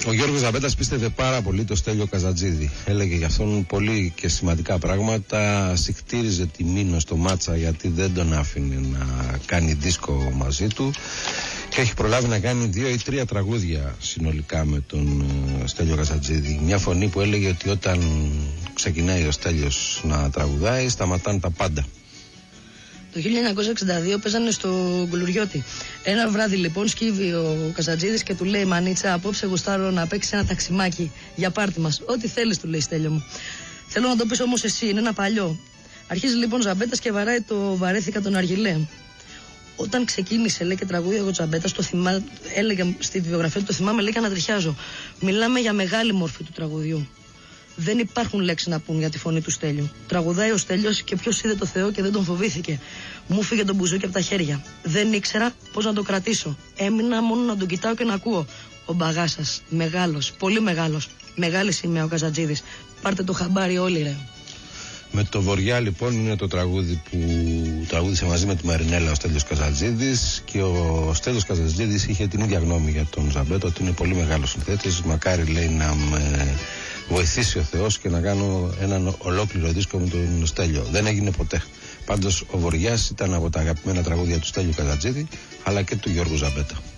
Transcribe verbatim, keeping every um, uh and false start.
Ο Γιώργος Ζαμπέτας πίστευε πάρα πολύ το Στέλιο Καζατζίδη. Έλεγε για αυτόν πολύ και σημαντικά πράγματα. Συχτήριζε τη Μήνο στο Μάτσα γιατί δεν τον άφηνε να κάνει δίσκο μαζί του. Και έχει προλάβει να κάνει δύο ή τρία τραγούδια συνολικά με τον uh, Στέλιο Καζατζίδη. Μια φωνή που έλεγε ότι όταν ξεκινάει ο Στέλιος να τραγουδάει, σταματάνε τα πάντα. Το χίλια εννιακόσια εξήντα δύο παίζανε στο Γκουλουριώτη. Ένα βράδυ λοιπόν σκύβει ο Καζατζίδης και του λέει: Μανίτσα, απόψε γουστάρω να παίξει ένα ταξιμάκι για πάρτι μας. Ό,τι θέλεις, του λέει, Στέλιο μου. Θέλω να το πεις όμως εσύ, είναι ένα παλιό. Αρχίζει λοιπόν ο Ζαμπέτας και βαράει το Βαρέθηκα τον Αργιλέ. Όταν ξεκίνησε, λέει, και τραγούδια ο Ζαμπέτας, το θυμά... έλεγε στη βιογραφία του, το θυμάμαι, λέει, και ανατριχιάζω. Μιλάμε για μεγάλη μορφή του τραγουδιού. Δεν υπάρχουν λέξεις να πούν για τη φωνή του Στέλιου. Τραγουδάει ο Στέλιος και ποιος είδε το Θεό και δεν τον φοβήθηκε. Μου φύγε τον μπουζούκι από τα χέρια. Δεν ήξερα πώς να το κρατήσω. Έμεινα μόνο να τον κοιτάω και να ακούω. Ο μπαγάσας, μεγάλος, πολύ μεγάλος. Μεγάλη σημαία ο Καζατζίδης. Πάρτε το χαμπάρι όλοι, ρε. Με το Βοριά λοιπόν είναι το τραγούδι που τραγούδισε μαζί με τη Μαρινέλα ο Στέλιος Καζατζίδης, και ο Στέλιος Καζατζίδης είχε την ίδια γνώμη για τον Ζαμπέτα, ότι είναι πολύ μεγάλος συνθέτης. Μακάρι, λέει, να με βοηθήσει ο Θεός και να κάνω έναν ολόκληρο δίσκο με τον Στέλιο. Δεν έγινε ποτέ. Πάντως ο Βοριάς ήταν από τα αγαπημένα τραγούδια του Στέλιου Καζατζίδη αλλά και του Γιώργου Ζαμπέτα.